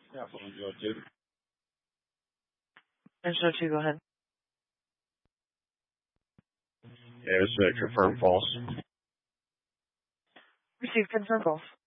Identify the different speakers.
Speaker 1: Yeah, phone show two.
Speaker 2: And show two, go ahead.
Speaker 1: Yeah, it's confirm false.
Speaker 2: Received, confirm false.